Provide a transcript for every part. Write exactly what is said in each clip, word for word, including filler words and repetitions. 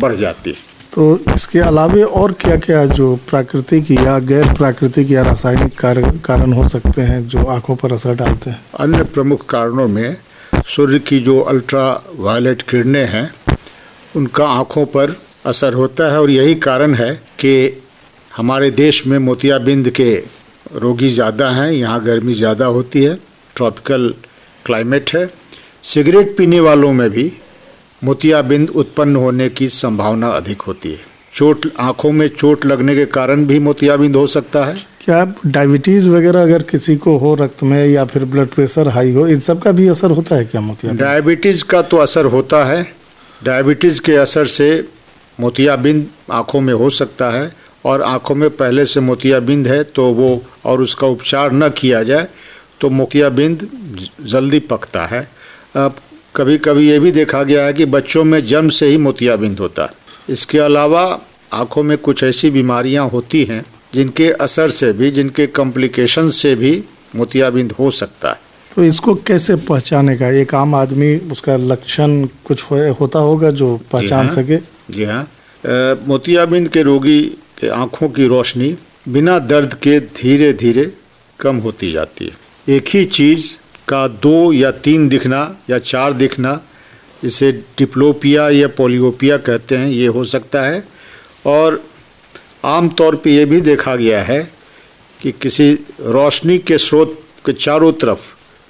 बढ़ जाती है। तो इसके अलावे और क्या क्या जो प्राकृतिक या गैर प्राकृतिक या रासायनिक कारण हो सकते हैं जो आँखों पर असर डालते हैं? अन्य प्रमुख कारणों में सूर्य की जो अल्ट्रा वायलेट किरणें हैं उनका आँखों पर असर होता है, और यही कारण है कि हमारे देश में मोतियाबिंद के रोगी ज़्यादा हैं। यहाँ गर्मी ज़्यादा होती है, ट्रॉपिकल क्लाइमेट है। सिगरेट पीने वालों में भी मोतियाबिंद उत्पन्न होने की संभावना अधिक होती है। चोट, आँखों में चोट लगने के कारण भी मोतियाबिंद हो सकता है। क्या डायबिटीज़ वगैरह अगर किसी को हो, रक्त में, या फिर ब्लड प्रेशर हाई हो, इन सब का भी असर होता है क्या मोतियाबिंद? डायबिटीज़ का तो असर होता है। डायबिटीज़ के असर से मोतियाबिंद आँखों में हो सकता है, और आँखों में पहले से मोतियाबिंद है तो वो और उसका उपचार न किया जाए तो मोतियाबिंद जल्दी पकता है। अब कभी कभी ये भी देखा गया है कि बच्चों में जन्म से ही मोतियाबिंद होता है। इसके अलावा आँखों में कुछ ऐसी बीमारियां होती हैं जिनके असर से भी, जिनके कॉम्प्लिकेशन से भी मोतियाबिंद हो सकता है। तो इसको कैसे पहचाने का? एक आम आदमी, उसका लक्षण कुछ हो, होता होगा जो पहचान जी सके? जी हाँ, मोतियाबिंद के रोगी के आँखों की रोशनी बिना दर्द के धीरे धीरे कम होती जाती है। एक ही चीज़ का दो या तीन दिखना या चार दिखना, इसे डिप्लोपिया या पोलियोपिया कहते हैं, ये हो सकता है। और आम तौर पे ये भी देखा गया है कि किसी रोशनी के स्रोत के चारों तरफ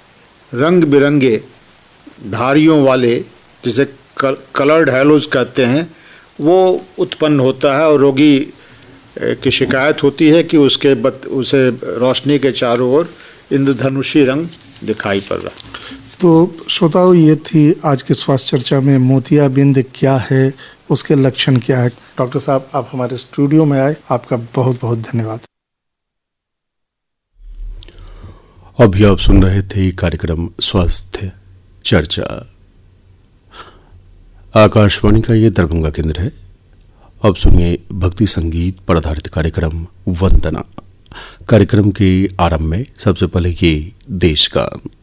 रंग बिरंगे धारियों वाले, जिसे कलर्ड हैलोज कहते हैं, वो उत्पन्न होता है, और रोगी की शिकायत होती है कि उसके बत, उसे रोशनी के चारों ओर इंद्रधनुषी रंग दिखाई पड़ रहा। तो श्रोताओं, ये थी आज की स्वास्थ्य चर्चा में मोतियाबिंद क्या है, उसके लक्षण क्या है। डॉक्टर साहब, आप हमारे स्टूडियो में आए, आपका बहुत बहुत धन्यवाद। अभी आप सुन रहे थे कार्यक्रम स्वास्थ्य चर्चा। आकाशवाणी का ये दरभंगा केंद्र है। अब सुनिए भक्ति संगीत पर आधारित कार्यक्रम वंदना। कार्यक्रम के आरंभ में सबसे पहले ये देश गान।